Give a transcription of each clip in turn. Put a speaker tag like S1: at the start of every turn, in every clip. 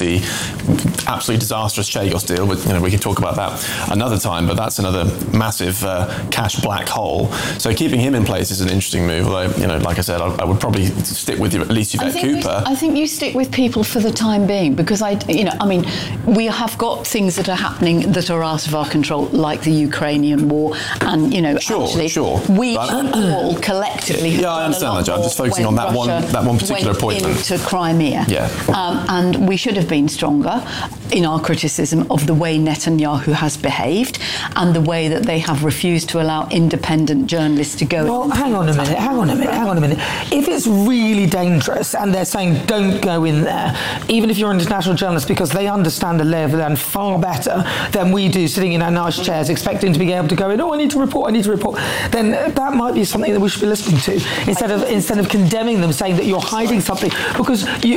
S1: the absolutely disastrous Chagos deal, but we can talk about that another time, but that's another massive cash black hole. So keeping him in place is an interesting move, although, like I said, I would probably stick with at least Yvette Cooper.
S2: I think you stick with people for the time being, because we have got things that are happening that are out of our control, like the Ukrainian war, and
S1: Sure.
S2: We all collectively.
S1: Yeah, I understand that, Joe. I'm just focusing on that one particular appointment
S2: into Crimea.
S1: Yeah,
S2: and we should have been stronger in our criticism of the way Netanyahu has behaved and the way that they have refused to allow independent journalists to go.
S3: Well, hang on a minute. If it's really dangerous and they're saying don't go in there, even if you're an international journalist, because they understand the lay of the land far better than we do, sitting in our nice chairs expecting to be able to go in, I need to report, then that might be something that we should be listening to, instead of condemning them, saying that you're hiding something, because you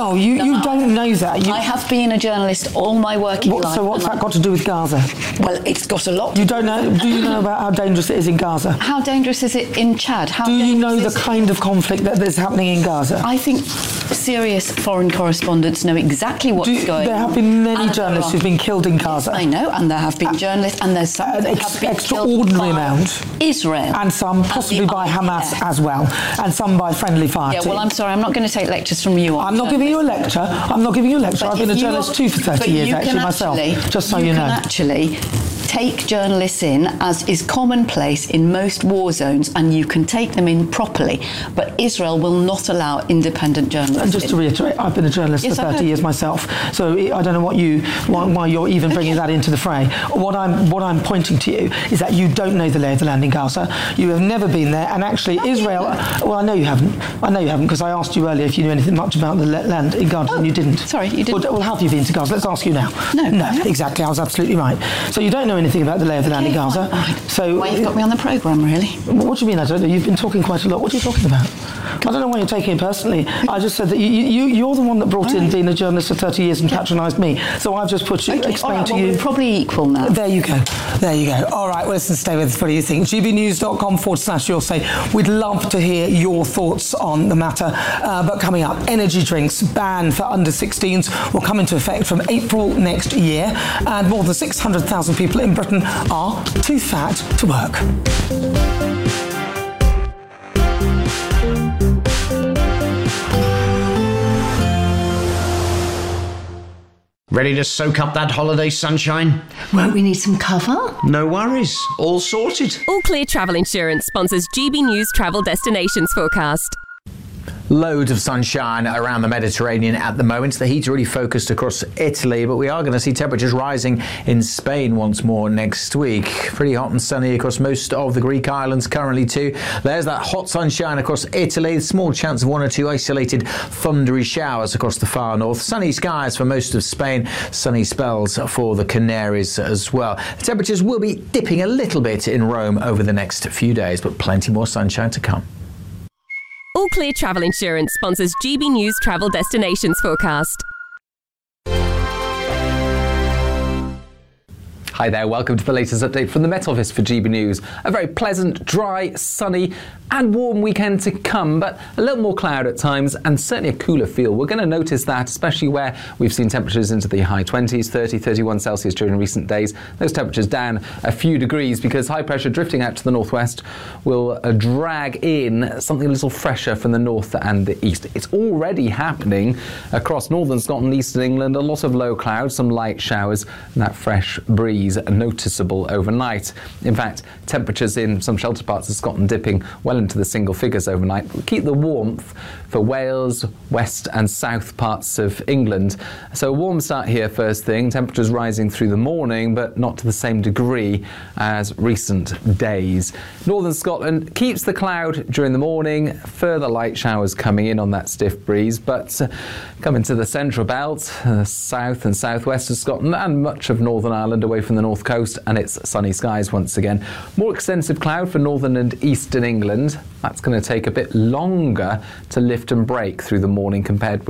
S3: don't know that.
S2: I have been a journalist all my working life.
S3: So what's that got to do with Gaza?
S2: Well, it's got a lot.
S3: You don't know? Do you know about how dangerous it is in Gaza?
S2: How dangerous is it in Chad?
S3: Do you know the kind of conflict that is happening in Gaza?
S2: I think serious foreign correspondents know exactly what's going on.
S3: There have been many journalists who've been killed in Gaza.
S2: I know, and there have been journalists, and there's some that have been
S3: extraordinary amount.
S2: Israel.
S3: And some possibly by Hamas as well, and some by friendly fire team.
S2: Yeah, well, I'm sorry, I'm not going to take lectures from you.
S3: I'm not giving you a lecture. I've been a journalist too for 30 years, actually, myself, just so you know.
S2: You can actually take journalists in, as is commonplace in most war zones, and you can take them in properly. But Israel will not allow independent journalists.
S3: And just to reiterate, I've been a journalist for 30 years myself, so I don't know why you're even bringing that into the fray. What I'm pointing to you is that you don't know the lay of the land in Gaza. You have never been there, and actually Israel. Well, I know you haven't, because I asked you earlier if you knew anything much about the land in Gaza, and you didn't.
S2: Sorry, you didn't.
S3: Well, how have you been to Gaza? Let's ask you now.
S2: No,
S3: exactly. I was absolutely right. So you don't know anything about the lay of the land in Gaza.
S2: Right.
S3: So
S2: why you've got me on the programme, really?
S3: What do you mean? I don't know. You've been talking quite a lot. What are you talking about? I don't know why you're taking it personally. I just said that you're the one that brought in being a journalist for 30 years and patronised me. So I've just explained to you.
S2: We're probably equal now.
S3: There you go. All right, well, listen, stay with us. What do you think? gbnews.com/you'll say. We'd love to hear your thoughts on the matter. But coming up, energy drinks ban for under 16s will come into effect from April next year. And more than 600,000 people in Britain are too fat to work.
S4: Ready to soak up that holiday sunshine?
S2: Won't we need some cover?
S4: No worries, all sorted.
S5: All Clear Travel Insurance sponsors GB News Travel Destinations Forecast.
S6: Loads of sunshine around the Mediterranean at the moment. The heat's really focused across Italy, but we are going to see temperatures rising in Spain once more next week. Pretty hot and sunny across most of the Greek islands currently too. There's that hot sunshine across Italy. Small chance of one or two isolated thundery showers across the far north. Sunny skies for most of Spain. Sunny spells for the Canaries as well. The temperatures will be dipping a little bit in Rome over the next few days, but plenty more sunshine to come.
S5: All Clear Travel Insurance sponsors GB News Travel Destinations Forecast.
S7: Hi there, welcome to the latest update from the Met Office for GB News. A very pleasant, dry, sunny and warm weekend to come, but a little more cloud at times and certainly a cooler feel. We're going to notice that, especially where we've seen temperatures into the high 20s, 30, 31 Celsius during recent days. Those temperatures down a few degrees because high pressure drifting out to the northwest will drag in something a little fresher from the north and the east. It's already happening across northern Scotland, eastern England. A lot of low clouds, some light showers, and that fresh breeze noticeable overnight. In fact, temperatures in some sheltered parts of Scotland dipping well into the single figures overnight. We'll keep the warmth for Wales, west and south parts of England. So a warm start here first thing. Temperatures rising through the morning, but not to the same degree as recent days. Northern Scotland keeps the cloud during the morning. Further light showers coming in on that stiff breeze, but coming to the central belt, south and southwest of Scotland and much of Northern Ireland away from the north coast, and it's sunny skies once again. More extensive cloud for northern and eastern England. That's going to take a bit longer to lift and break through the morning compared with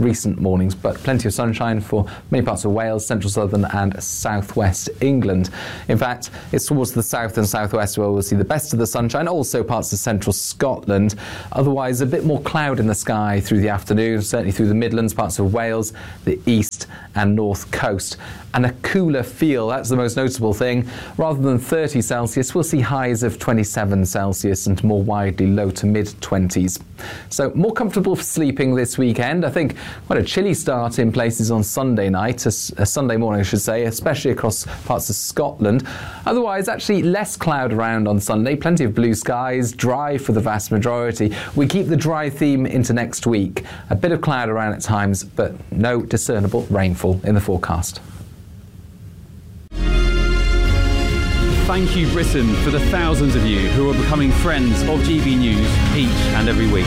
S7: recent mornings, but plenty of sunshine for many parts of Wales, central, southern and southwest England. In fact, it's towards the south and southwest where we'll see the best of the sunshine, also parts of central Scotland. Otherwise, a bit more cloud in the sky through the afternoon, certainly through the Midlands, parts of Wales, the east and north coast. And a cooler feel, that's the most noticeable thing. Rather than 30 Celsius, we'll see highs of 27 Celsius and more widely low to mid-20s. So more comfortable for sleeping this weekend. I think quite a chilly start in places on Sunday night, a Sunday morning I should say, especially across parts of Scotland. Otherwise, actually less cloud around on Sunday, plenty of blue skies, dry for the vast majority. We keep the dry theme into next week. A bit of cloud around at times, but no discernible rainfall in the forecast.
S8: Thank you, Britain, for the thousands of you who are becoming friends of GB News each and every week.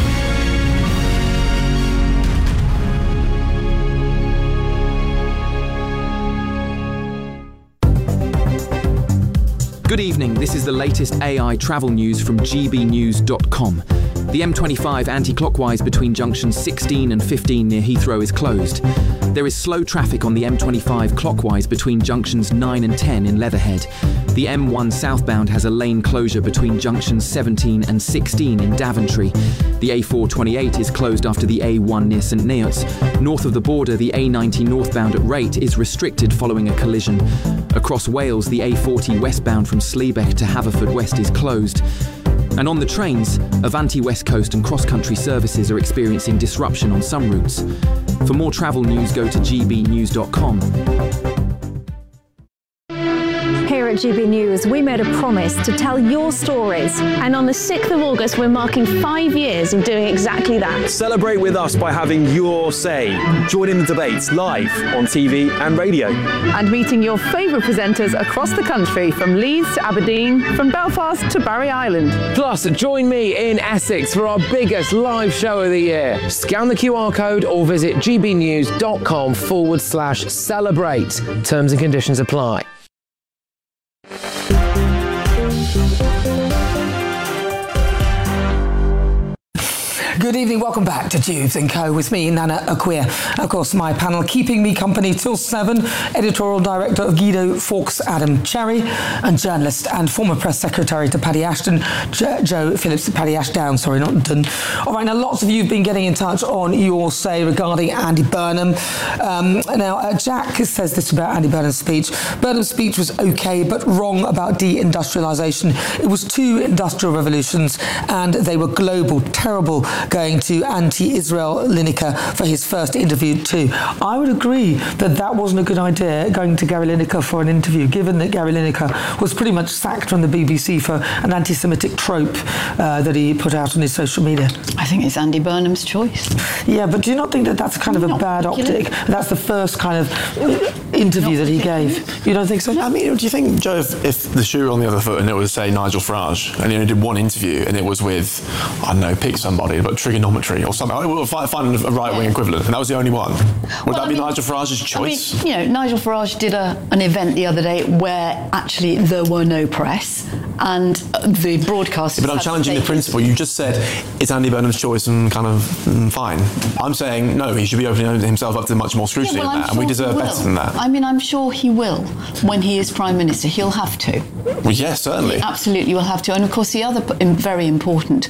S9: Good evening, this is the latest AI travel news from gbnews.com. The M25 anti-clockwise between junctions 16 and 15 near Heathrow is closed. There is slow traffic on the M25 clockwise between junctions 9 and 10 in Leatherhead. The M1 southbound has a lane closure between junctions 17 and 16 in Daventry. The A428 is closed after the A1 near St Neots. North of the border, the A90 northbound at Rate is restricted following a collision. Across Wales, the A40 westbound from Sleabek to Haverfordwest is closed. And on the trains, Avanti West Coast and cross-country services are experiencing disruption on some routes. For more travel news, go to gbnews.com.
S10: Here at GB News, we made a promise to tell your stories. And on the 6th of August, we're marking 5 years of doing exactly that.
S11: Celebrate with us by having your say. Join in the debates live on TV and radio.
S12: And meeting your favourite presenters across the country, from Leeds to Aberdeen, from Belfast to Barry Island.
S13: Plus, join me in Essex for our biggest live show of the year. Scan the QR code or visit gbnews.com/celebrate. Terms and conditions apply.
S3: Good evening, welcome back to Tubes & Co. with me, Nana Acquia. Of course, my panel keeping me company till 7, editorial director of Guido Fawkes, Adam Cherry, and journalist and former press secretary to Paddy Ashton, Joe Phillips, Paddy Ashdown, sorry, not done. All right, now lots of you have been getting in touch on your say regarding Andy Burnham. Jack says this about Andy Burnham's speech. Burnham's speech was okay, but wrong about deindustrialisation. It was 2 industrial revolutions, and they were global, terrible, going to anti-Israel Lineker for his first interview too. I would agree that that wasn't a good idea, going to Gary Lineker for an interview, given that Gary Lineker was pretty much sacked from the BBC for an anti-Semitic trope that he put out on his social media.
S2: I think it's Andy Burnham's choice.
S3: Yeah, but do you not think that that's kind of a bad optic? That's the first kind of interview that he gave. You don't think so?
S1: I mean, do you think, Joe, if the shoe were on the other foot and it was, say, Nigel Farage, and he only did one interview and it was with, I don't know, pick somebody, but trigonometry or something, we'll find a right-wing equivalent, and that was the only one. Would that be Nigel Farage's choice?
S2: I mean, Nigel Farage did an event the other day where actually there were no press, and the broadcasters...
S1: But I'm challenging the principle. You just said it's Andy Burnham's choice and kind of fine. I'm saying, no, he should be opening himself up to much more scrutiny than that, and we deserve better than that.
S2: I mean, I'm sure he will when he is Prime Minister. He'll have to.
S1: Well, yes, certainly.
S2: He absolutely will have to. And of course, the other very important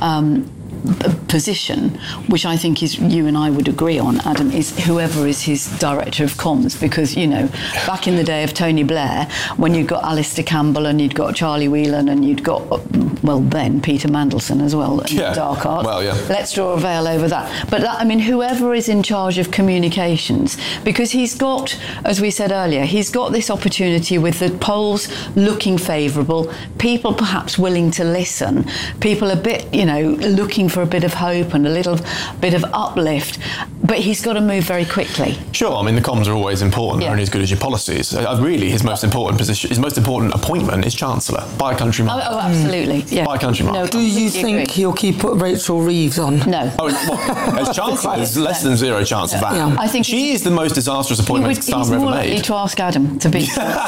S2: position, which I think is you and I would agree on, Adam, is whoever is his director of comms, because, you know, back in the day of Tony Blair, when you'd got Alistair Campbell and you'd got Charlie Whelan and you'd got, well, then Peter Mandelson as well,
S1: yeah.
S2: Dark Art.
S1: Well, yeah.
S2: Let's draw a veil over that. But that, I mean, whoever is in charge of communications, because he's got, as we said earlier, he's got this opportunity with the polls looking favourable, people perhaps willing to listen, people a bit, you know, looking for a bit of hope and a little bit of uplift, but he's got to move very quickly.
S1: Sure, I mean the comms are always important. They're only as good as your policies. Really, his most important position, his most important appointment is Chancellor by a country mile.
S2: Oh, absolutely. Yeah.
S1: By a country mile.
S2: No,
S3: Do you think he'll keep Rachel Reeves on?
S2: No.
S1: As Chancellor, there's less than zero chance of that.
S2: Yeah. I think
S1: she is the most disastrous appointment
S2: he's
S1: Starmer ever
S2: more likely
S1: made.
S2: to ask Adam to be.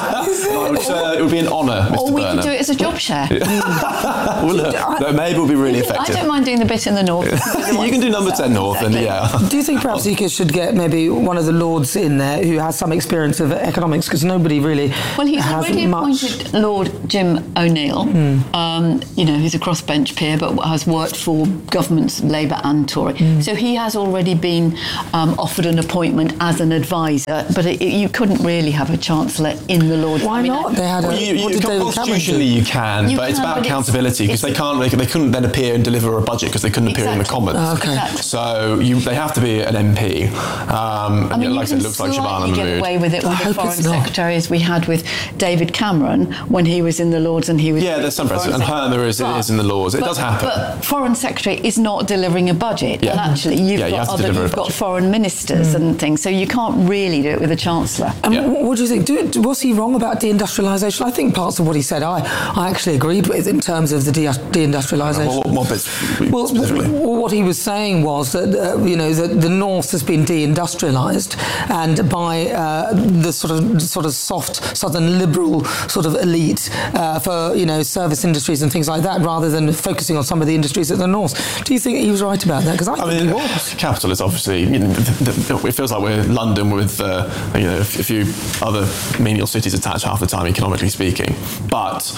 S1: It would be an honour, Mr.
S2: Or we
S1: Burnham.
S2: could do it as a job share.
S1: Well, look, maybe it will be really effective.
S2: I don't mind doing the bit in the north.
S1: You can do number 10 north, and
S3: Do you think perhaps he should get maybe one of the lords in there who has some experience of economics, because nobody really
S2: Well, he's
S3: has
S2: already
S3: much.
S2: appointed Lord Jim O'Neill. Who's a crossbench peer, but has worked for governments, Labour and Tory. So he has already been offered an appointment as an advisor, but you couldn't really have a Chancellor in the Lords.
S3: Why not? They had
S1: constitutionally you can, but it's about accountability, because they couldn't then appear and deliver a budget because they couldn't appear in the Commons. So they have to be an MP. Like I said, it looks like Shabana Mahmood.
S2: Get away with it with the foreign secretaries we had with David Cameron when he was in the Lords and he was.
S1: Yeah, there's some precedent, and Herner is in the Lords. It does happen.
S2: But foreign secretary is not delivering a budget, and actually you've got foreign ministers and things, so you can't really do it with a Chancellor.
S3: And what do you think? Was he wrong about deindustrialisation? I think parts of what he said I actually agreed with in terms of the deindustrialisation.
S1: What bits specifically?
S3: What he was saying was that that the North has been deindustrialised, and by the sort of soft Southern liberal sort of elite for service industries and things like that, rather than focusing on some of the industries at the North. Do you think he was right about that? Because I think he was.
S1: Capital is obviously, it feels like we're London with a few other menial cities attached half the time, economically speaking. But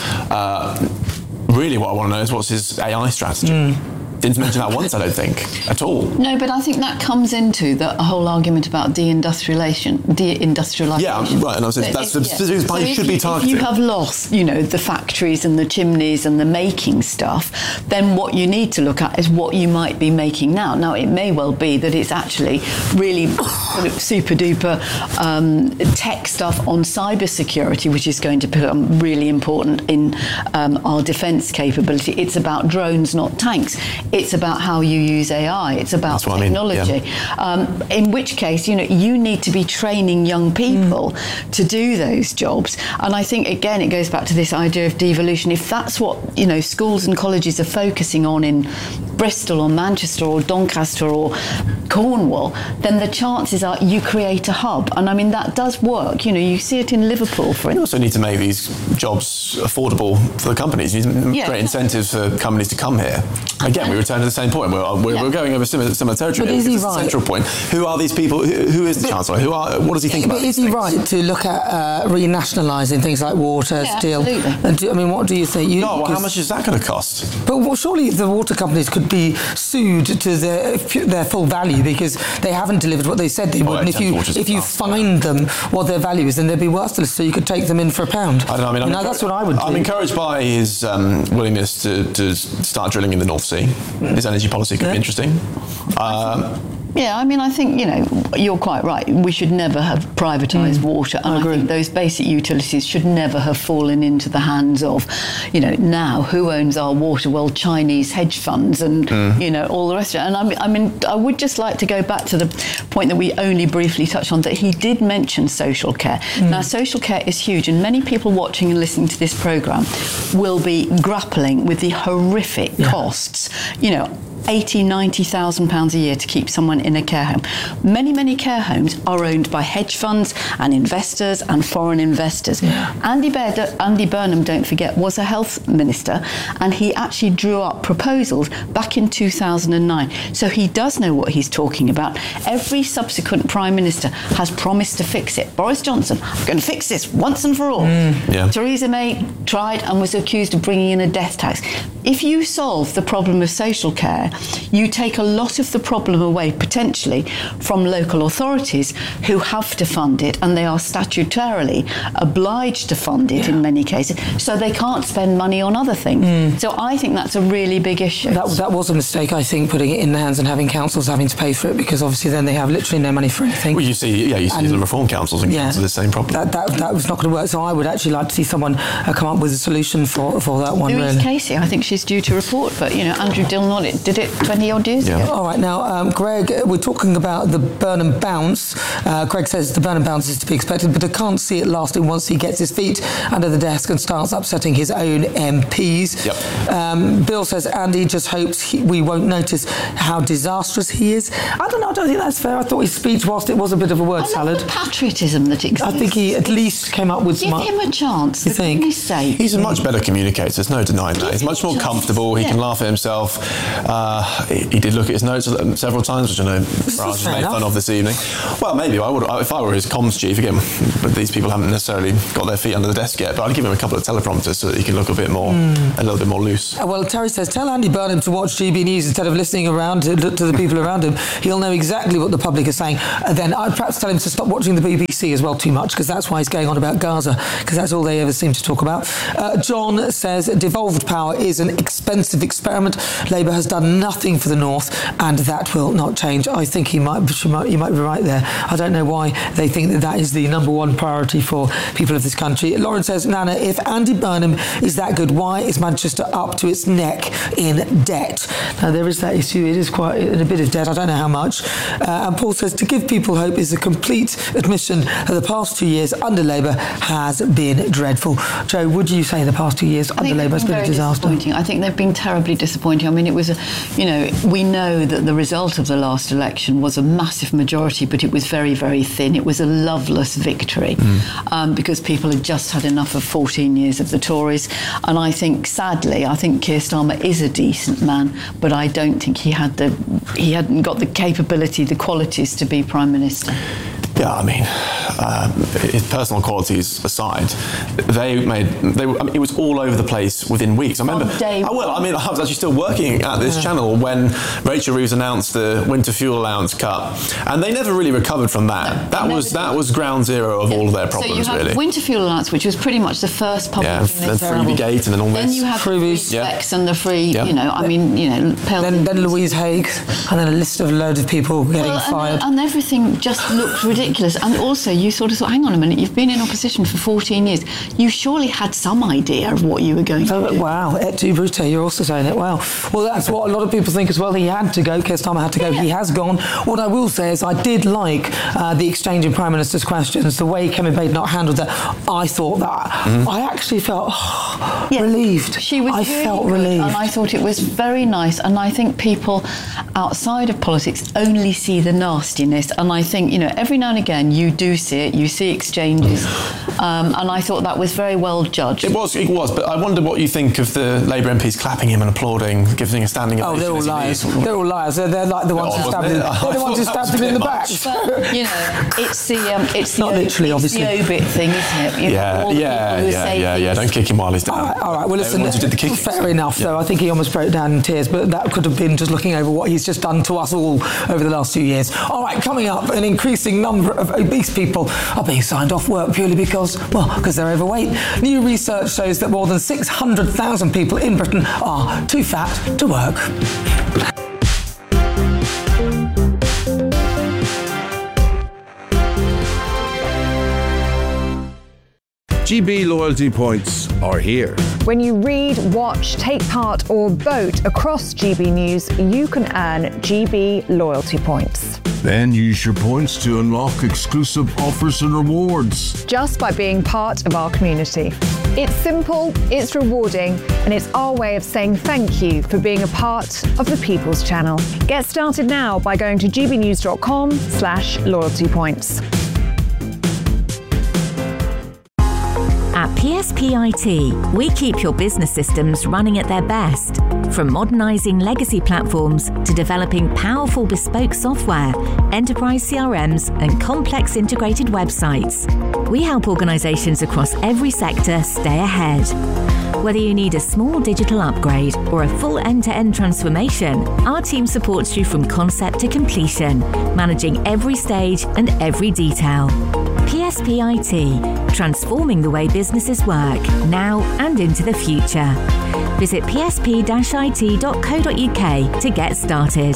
S1: really what I want to know is what's his AI strategy. Didn't mention that once, I don't think, at all.
S2: No, but I think that comes into the whole argument about deindustrialisation.
S1: Yeah, right, and that's the specific part you should be targeting.
S2: If you have lost, the factories and the chimneys and the making stuff, then what you need to look at is what you might be making now. Now, it may well be that it's actually really super duper tech stuff on cybersecurity, which is going to become really important in our defence capability. It's about drones, not tanks. It's about how you use AI. It's about technology. In which case, you need to be training young people to do those jobs. And I think, again, it goes back to this idea of devolution. If that's what, schools and colleges are focusing on in Bristol or Manchester or Doncaster or Cornwall, then the chances are you create a hub. And I mean, that does work. You see it in Liverpool, for instance.
S1: You also need to make these jobs affordable for the companies. You need to create incentives for companies to come here. Again, we return to the same point. We're going over similar territory.
S3: But is he
S1: right? The central point. Who are these people? Who is the Chancellor? What does he think about?
S3: But is he right to look at renationalising things like water, steel? And what do you think?
S1: How much is that going to cost?
S3: But surely the water companies could be sued to their full value because they haven't delivered what they said they would. And if you find them what their value is, then they'd be worthless. So you could take them in for £1.
S1: I don't know.
S3: That's what I would do.
S1: I'm encouraged by his willingness to start drilling in the North Sea. His energy policy could be interesting.
S2: Yeah, I mean, I think, you're quite right. We should never have privatised water. And I think those basic utilities should never have fallen into the hands of, now who owns our water? Well, Chinese hedge funds and, all the rest of it. And I would just like to go back to the point that we only briefly touched on, that he did mention social care. Now, social care is huge, and many people watching and listening to this programme will be grappling with the horrific costs, £80,000-90,000 a year to keep someone in a care home. Many care homes are owned by hedge funds and investors and foreign investors. Andy Burnham, don't forget, was a health minister, and he actually drew up proposals back in 2009. So he does know what he's talking about. Every subsequent prime minister has promised to fix it. Boris Johnson, I'm going to fix this once and for all. Theresa May tried and was accused of bringing in a death tax. If you solve the problem of social care, you take a lot of the problem away, potentially, from local authorities who have to fund it, and they are statutorily obliged to fund it in many cases, so they can't spend money on other things. So I think that's a really big issue.
S3: That was a mistake, I think, putting it in the hands and having councils having to pay for it, because obviously then they have literally no money for anything.
S1: Well, you see the reform councils and councils the same problem.
S3: That was not going to work, so I would actually like to see someone come up with a solution for that one.
S2: Louise Casey, I think she's due to report, but Andrew Dill did it 20 odd years ago.
S3: All right, now, Greg, we're talking about the Burnham bounce. Greg says the Burnham bounce is to be expected, but I can't see it lasting once he gets his feet under the desk and starts upsetting his own MPs. Bill says Andy just hopes we won't notice how disastrous he is. I don't know, I don't think that's fair. I thought his speech, whilst it was a bit of a word salad,
S2: the patriotism that exists.
S3: I think he at least came up with
S2: Give him a chance,
S3: you
S2: for
S3: think?
S2: goodness sake.
S1: He's a much better communicator, there's no denying that. He's much more comfortable, he can laugh at himself. He did look at his notes several times, which I know Raj has made fun of this evening. Well, maybe I would, if I were his comms chief, again, but these people haven't necessarily got their feet under the desk yet, but I'd give him a couple of teleprompters so that he can look a little bit more loose.
S3: Well, Terry says, tell Andy Burnham to watch GB News instead of listening around to the people around him. He'll know exactly what the public is saying. Then I'd perhaps tell him to stop watching the BBC as well too much, because that's why he's going on about Gaza, because that's all they ever seem to talk about. John says, devolved power is an expensive experiment. Labour has done nothing for the North, and that will not change. I think you might be right there. I don't know why they think that is the number one priority for people of this country. Lauren says, Nana, if Andy Burnham is that good, why is Manchester up to its neck in debt? Now, there is that issue. It is quite in a bit of debt. I don't know how much. And Paul says, to give people hope is a complete admission that the past 2 years under Labour has been dreadful. Joe, would you say the past 2 years under Labour has been a disaster?
S2: I think they've been terribly disappointing. I mean, it was we know that the result of the last election was a massive majority, but it was very, very thin. It was a loveless victory because people had just had enough of 14 years of the Tories. And I think, sadly, Keir Starmer is a decent man, but I don't think he hadn't got the capability, the qualities to be Prime Minister.
S1: Yeah, I mean, his personal qualities aside, it was all over the place within weeks. I remember, I was actually still working at this channel when Rachel Reeves announced the winter fuel allowance cut, and they never really recovered from that.
S2: No,
S1: that was ground zero of all of their problems,
S2: so you had winter fuel allowance, which was pretty much the first public.
S1: Yeah, then Freebie-gate, and then all this.
S2: Then you had free specs and the free,
S3: Then Louise Haigh, and then a list of a load of people getting fired.
S2: And everything just looked ridiculous. And also, you sort of thought, hang on a minute, you've been in opposition for 14 years. You surely had some idea of what you were going to do.
S3: Wow, et tu, Brute, you're also saying it. Wow. Well, that's what a lot of people think as well. He had to go. Keir Starmer had to go. He has gone. What I will say is I did like the exchange in Prime Minister's questions, the way Kemi Baden not handled that. I thought that. I actually felt relieved.
S2: She was
S3: felt
S2: good,
S3: relieved.
S2: And I thought it was very nice. And I think people outside of politics only see the nastiness. And I think, every now and again you do see it. You see exchanges. And I thought that was very well judged.
S1: It was. But I wonder what you think of the Labour MPs clapping him and applauding, giving a standing ovation.
S3: They're all liars. They're all liars. They're like the ones who stabbed him. They're the ones who stabbed him in the back.
S2: But, it's
S3: not literally, obviously.
S2: It's the obit thing, isn't it?
S1: Yeah. Don't kick him while he's down.
S3: All right. Well, listen. Fair enough, though. I think he almost broke down in tears, but that could have been just looking over what he's just done to us all over the last 2 years. All right. Coming up, an increasing number of obese people are being signed off work purely because they're overweight. New research shows that more than 600,000 people in Britain are too fat to work.
S14: GB loyalty points are here.
S15: When you read, watch, take part or vote across GB News, you can earn GB loyalty points.
S14: Then use your points to unlock exclusive offers and rewards.
S15: Just by being part of our community. It's simple, it's rewarding, and it's our way of saying thank you for being a part of the People's Channel. Get started now by going to gbnews.com/loyalty points.
S16: At PSP IT, we keep your business systems running at their best. From modernising legacy platforms to developing powerful bespoke software, enterprise CRMs and complex integrated websites. We help organisations across every sector stay ahead. Whether you need a small digital upgrade or a full end-to-end transformation, our team supports you from concept to completion, managing every stage and every detail. PSP IT, transforming the way businesses work now and into the future. Visit psp-it.co.uk to get started.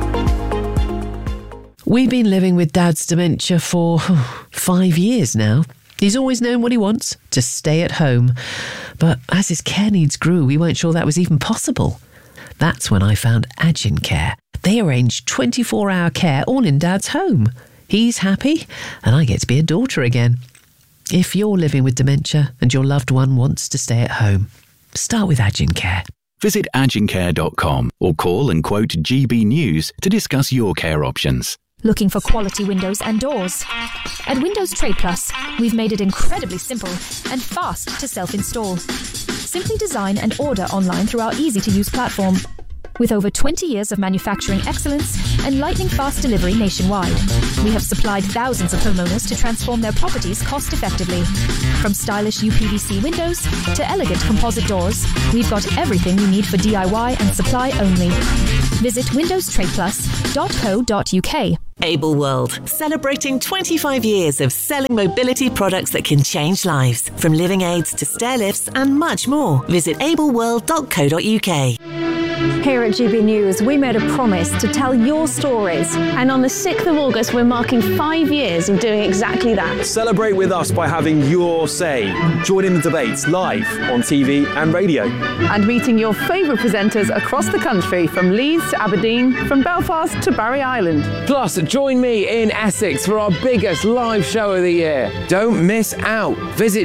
S17: We've been living with Dad's dementia for 5 years now. He's always known what he wants, to stay at home. But as his care needs grew, we weren't sure that was even possible. That's when I found Agincare. They arrange 24-hour care all in Dad's home. He's happy, and I get to be a daughter again. If you're living with dementia and your loved one wants to stay at home, start with Agincare.
S18: Visit agincare.com or call and quote GB News to discuss your care options.
S19: Looking for quality windows and doors? At Windows Trade Plus, we've made it incredibly simple and fast to self-install. Simply design and order online through our easy-to-use platform. With over 20 years of manufacturing excellence and lightning-fast delivery nationwide, we have supplied thousands of homeowners to transform their properties cost-effectively. From stylish UPVC windows to elegant composite doors, we've got everything you need for DIY and supply only. Visit windowstradeplus.co.uk.
S20: Able World, celebrating 25 years of selling mobility products that can change lives. From living aids to stair lifts and much more. Visit ableworld.co.uk.
S10: Here at GB News, we made a promise to tell your stories. And on the 6th of August, we're marking 5 years of doing exactly that.
S11: Celebrate with us by having your say. Join in the debates live on TV and radio.
S12: And meeting your favourite presenters across the country, from Leeds to Aberdeen, from Belfast to Barry Island.
S13: Plus, join me in Essex for our biggest live show of the year. Don't miss out. Visit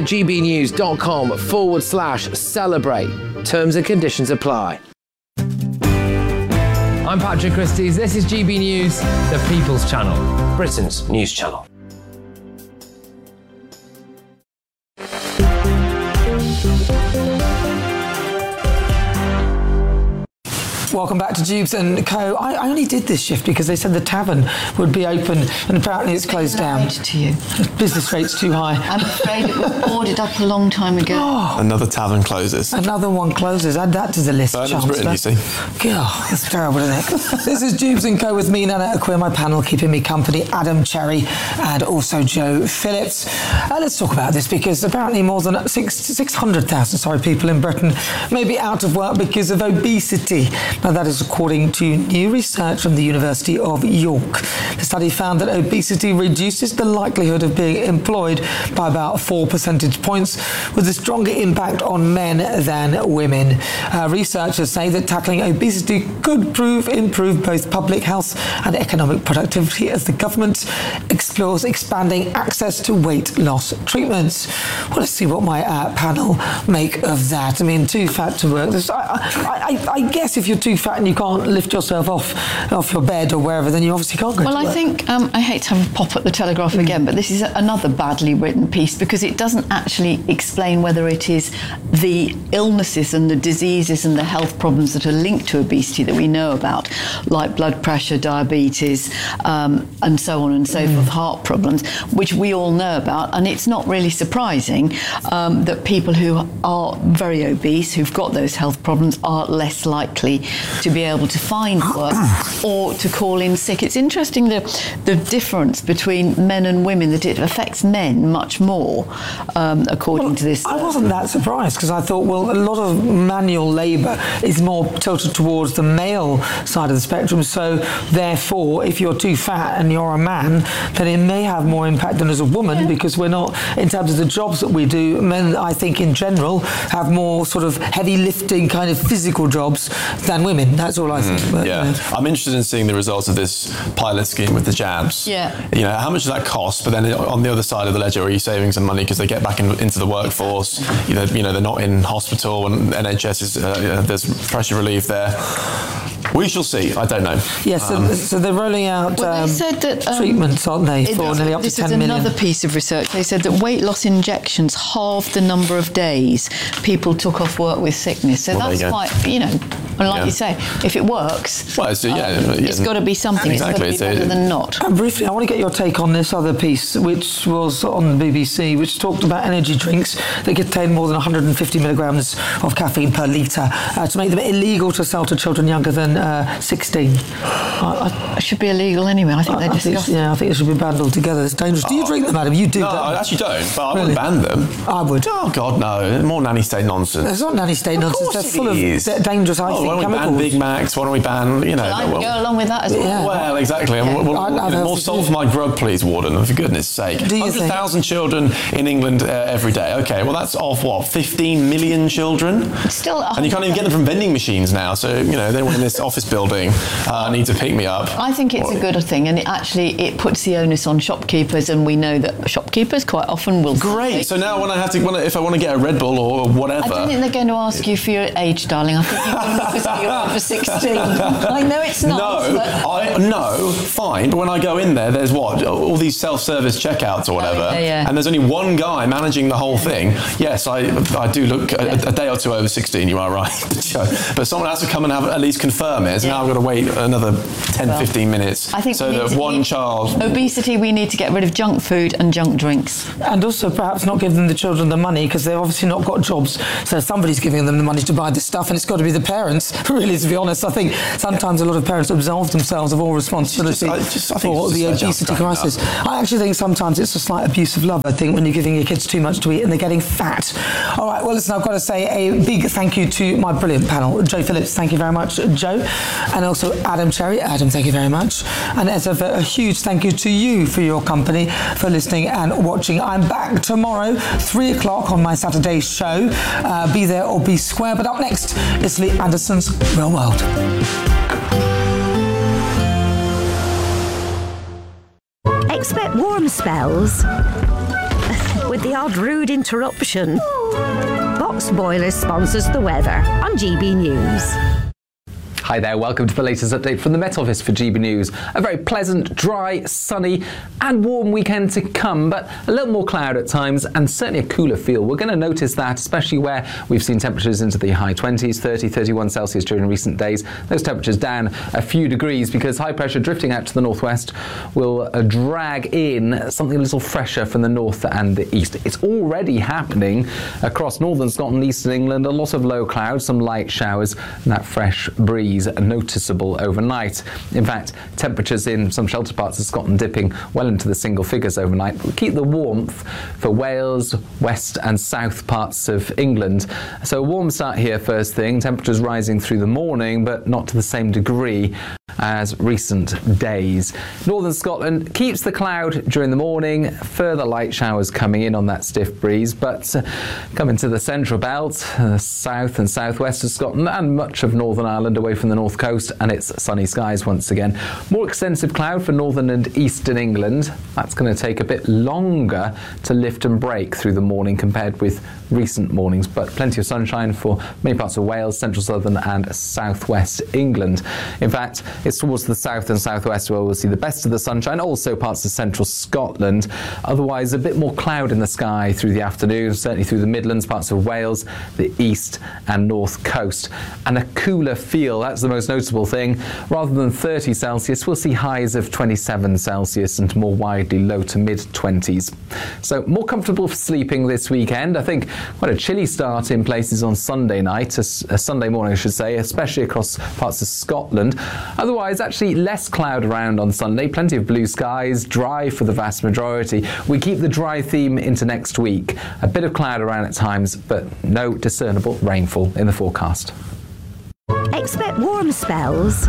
S13: gbnews.com/celebrate. Terms and conditions apply. I'm Patrick Christys. This is GB News, the People's Channel, Britain's news channel.
S3: Welcome back to Jubes and Co. I only did this shift because they said the tavern would be open, and apparently it's closed down.
S2: To you.
S3: Business rate's too high.
S2: I'm afraid it was boarded up a long time ago.
S3: Oh,
S1: Another tavern closes.
S3: another one closes. Add that to the list,
S1: Burnham's Britain, you see.
S3: God, that's terrible, isn't it? This is Jubes and Co. with me, Nana Aquia, my panel keeping me company, Adam Cherry and also Joe Phillips. Let's talk about this because apparently more than 600,000 people in Britain may be out of work because of obesity. Now, that is according to new research from the University of York. The study found that obesity reduces the likelihood of being employed by about 4 percentage points, with a stronger impact on men than women. Researchers say that tackling obesity could improve both public health and economic productivity as the government explores expanding access to weight loss treatments. Well, let's see what my panel make of that. I mean, too fat to work. I guess if you're too fat and you can't lift yourself off your bed or wherever, then you obviously can't go to work.
S2: Well, I think, I hate to have a pop at the Telegraph again, but this is another badly written piece because it doesn't actually explain whether it is the illnesses and the diseases and the health problems that are linked to obesity that we know about, like blood pressure, diabetes, and so on and so forth, heart problems, which we all know about. And it's not really surprising that people who are very obese, who've got those health problems, are less likely to be able to find work or to call in sick. It's interesting the difference between men and women, that it affects men much more, according to this.
S3: I wasn't that surprised because I thought, well, a lot of manual labour is more tilted towards the male side of the spectrum. So therefore, if you're too fat and you're a man, then it may have more impact than as a woman because we're not, in terms of the jobs that we do, men, I think in general, have more sort of heavy lifting kind of physical jobs than women. That's all I think. But,
S1: I'm interested in seeing the results of this pilot scheme with the jabs.
S2: Yeah.
S1: You know, how much does that cost? But then on the other side of the ledger, are you saving some money because they get back into the workforce? You know, they're not in hospital and NHS is there's pressure relief there. We shall see. I don't know.
S3: Yes, so they're rolling out
S2: they said that,
S3: treatments, aren't they, for nearly up to 10 million?
S2: This is another piece of research. They said that weight loss injections halved the number of days people took off work with sickness. So that's quite, and like you say, if it works,
S1: well,
S2: it's got to be something.
S1: Exactly.
S2: It's got to be better than not.
S3: Briefly, I want to get your take on this other piece, which was on the BBC, which talked about energy drinks that contain more than 150 milligrams of caffeine per litre to make them illegal to sell to children younger than 16.
S2: It should be illegal anyway. I think they're disgusting.
S3: I think it should be banned altogether. It's dangerous. Do you drink them, Adam? You do?
S1: No, I actually don't, but I wouldn't ban them.
S3: I would.
S1: Oh, God, no. More nanny state nonsense.
S3: It's not nanny state nonsense. They're full of dangerous, I think.
S1: why don't we ban Big Macs? Why don't we ban,
S2: I would go along with that as well.
S1: Yeah. Well, exactly. More salt for my grub, please, Warden, for goodness sake. 100,000 children in England every day. Okay, well, that's of what, 15 million children?
S2: Still,
S1: and you can't even get them from vending machines now. So, they were in this office building, need to pick me up.
S2: I think it's a good thing, and it puts the onus on shopkeepers, and we know that shopkeepers quite often will.
S1: Great. So now if I want to get a Red Bull or whatever.
S2: I don't think they're going to ask you for your age, darling. I think you're going to look as you're over 16. I know it's not.
S1: No, fine. But when I go in there, there's all these self-service checkouts or whatever, and there's only one guy managing the whole thing. Yes, I do look a day or two over 16. You are right. But someone has to come and at least confirm it. So now I've got to wait another 10-15 minutes.
S2: I think
S1: so that one child.
S2: Obesity. We need to get rid of junk food and junk drinks,
S3: and also perhaps not give them the children the money because they've obviously not got jobs. So somebody's giving them the money to buy this stuff, and it's got to be the parents. Really, to be honest, I think sometimes a lot of parents absolve themselves of all responsibility for the obesity crisis. I actually think sometimes it's a slight abuse of love. I think when you're giving your kids too much to eat and they're getting fat. All right, well, listen, I've got to say a big thank you to my brilliant panel. Joe Phillips, thank you very much, Joe. And also Adam Cherry. Adam, thank you very much. And as a huge thank you to you for your company, for listening and watching. I'm back tomorrow, 3 o'clock on my Saturday show. Be there or be square. But up next is Lee Anderson's Real World.
S16: Expect warm spells with the odd rude interruption. Box Boilers sponsors the weather on GB News.
S7: Hi there, welcome to the latest update from the Met Office for GB News. A very pleasant, dry, sunny and warm weekend to come, but a little more cloud at times and certainly a cooler feel. We're going to notice that, especially where we've seen temperatures into the high 20s, 30, 31 Celsius during recent days. Those temperatures down a few degrees because high pressure drifting out to the northwest will drag in something a little fresher from the north and the east. It's already happening across northern Scotland, eastern England, a lot of low clouds, some light showers and that fresh breeze noticeable overnight. In fact, temperatures in some sheltered parts of Scotland dipping well into the single figures overnight. We keep the warmth for Wales, west and south parts of England. So a warm start here first thing, temperatures rising through the morning but not to the same degree as recent days. Northern Scotland keeps the cloud during the morning, further light showers coming in on that stiff breeze, but coming to the central belt, south and southwest of Scotland and much of Northern Ireland away from the north coast, and it's sunny skies once again. More extensive cloud for northern and eastern England. That's going to take a bit longer to lift and break through the morning compared with recent mornings, but plenty of sunshine for many parts of Wales, central southern and southwest England. In fact, it's towards the south and southwest where we'll see the best of the sunshine, also parts of central Scotland. Otherwise, a bit more cloud in the sky through the afternoon, certainly through the Midlands, parts of Wales, the east and north coast. And a cooler feel, that's the most noticeable thing. Rather than 30 Celsius, we'll see highs of 27 Celsius and more widely low to mid-20s. So more comfortable for sleeping this weekend. I think quite a chilly start in places on Sunday night, Sunday morning I should say, especially across parts of Scotland. Otherwise, actually less cloud around on Sunday, plenty of blue skies, dry for the vast majority. We keep the dry theme into next week. A bit of cloud around at times, but no discernible rainfall in the forecast.
S16: Expect warm spells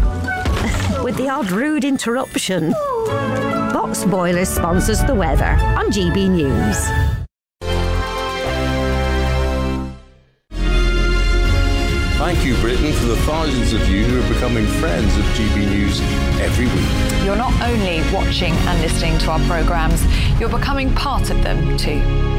S16: with the odd rude interruption. Box Boilers sponsors the weather on GB News.
S14: Thank you, Britain, for the thousands of you who are becoming friends of GB News every week.
S15: You're not only watching and listening to our programmes, you're becoming part of them too.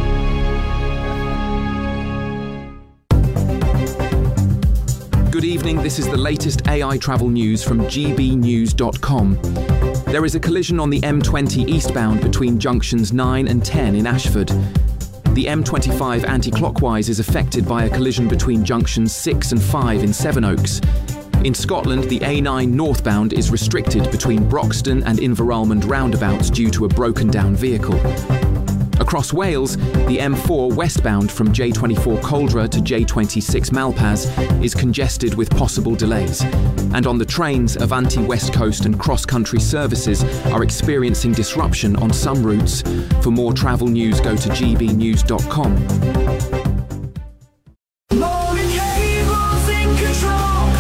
S9: Good evening, this is the latest AI travel news from gbnews.com. There is a collision on the M20 eastbound between junctions 9 and 10 in Ashford. The M25 anti-clockwise is affected by a collision between junctions 6 and 5 in Sevenoaks. In Scotland, the A9 northbound is restricted between Broxton and Inveralmond roundabouts due to a broken-down vehicle. Across Wales, the M4 westbound from J24 Coldra to J26 Malpas is congested with possible delays. And on the trains, Avanti West Coast and cross-country services are experiencing disruption on some routes. For more travel news, go to gbnews.com.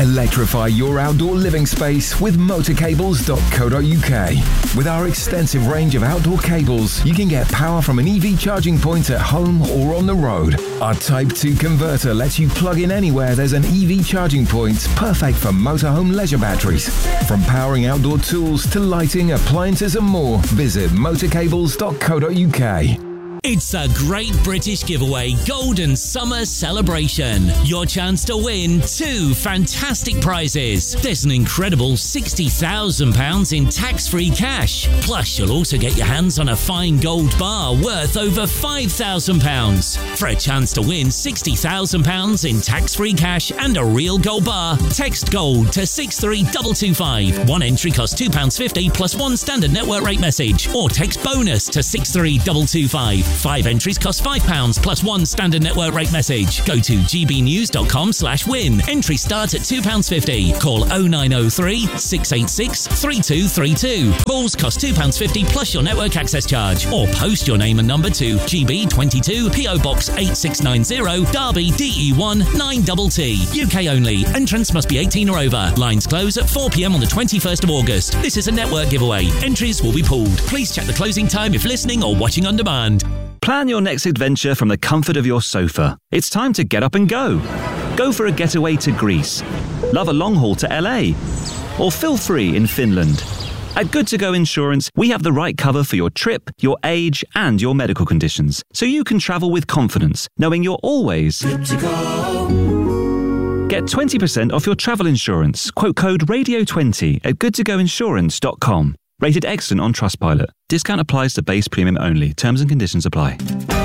S21: Electrify your outdoor living space with motorcables.co.uk. With our extensive range of outdoor cables, you can get power from an EV charging point at home or on the road. Our Type 2 converter lets you plug in anywhere there's an EV charging point, perfect for motorhome leisure batteries. From powering outdoor tools to lighting, appliances and more, visit motorcables.co.uk.
S22: It's a Great British Giveaway Golden Summer Celebration. Your chance to win 2 fantastic prizes. There's an incredible £60,000 in tax-free cash. Plus, you'll also get your hands on a fine gold bar worth over £5,000. For a chance to win £60,000 in tax-free cash and a real gold bar, text GOLD to 63225. One entry costs £2.50 plus one standard network rate message. Or text BONUS to 63225. 5 entries cost £5 plus one standard network rate message. Go to gbnews.com/win. Entry starts at £2.50. Call 0903 686 3232. Calls cost £2.50 plus your network access charge. Or post your name and number to GB22 PO Box 8690 Derby DE1 9TT. UK only. Entrance must be 18 or over. Lines close at 4 p.m. on the 21st of August. This is a network giveaway. Entries will be pooled. Please check the closing time if listening or watching on demand.
S23: Plan your next adventure from the comfort of your sofa. It's time to get up and go. Go for a getaway to Greece. Love a long haul to LA. Or feel free in Finland. At Good To Go Insurance, we have the right cover for your trip, your age, and your medical conditions, so you can travel with confidence, knowing you're always good to go. Get 20% off your travel insurance. Quote code RADIO20 at goodtogoinsurance.com. Rated excellent on Trustpilot. Discount applies to base premium only. Terms and conditions apply.